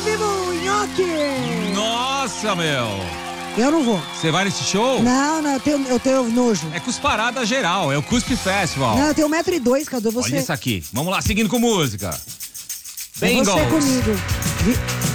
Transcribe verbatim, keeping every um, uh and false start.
vivo, Nhoque! Nossa, meu! Eu não vou. Você vai nesse show? Não, não, eu tenho, eu tenho nojo. É cusparada geral, é o Cuspe Festival. Não, eu tenho um metro e dois, Cadu, você... Olha isso aqui. Vamos lá, seguindo com música. É você Bengals. comigo. Vi-